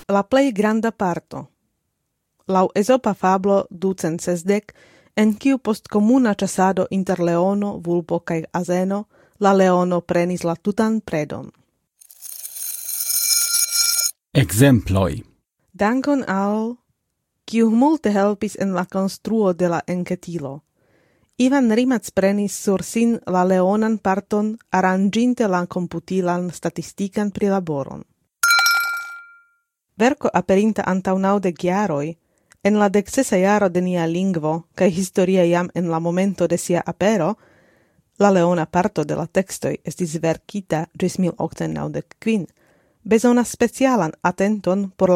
la plei granda parto. Lau Esopa fablo 260, en kiu post comuna ĉasado inter leono, vulpo kaj azeno, la leono prenis la tutan predon. Exemploi. Dankon al kiu multe helpis en la konstruo de la enketilo. Ivan Rimac prenis sur sin la leonan parton aranĝinte la komputilan statistikan prilaboron. Verko aperinta antaŭ 90 jaroj, en la 16 jaro de nia lingvo kaj historia jam en la momento de sia apero, la leona parto de la tekstoj estis verkita ĝis 1895, bezonas specialan atenton por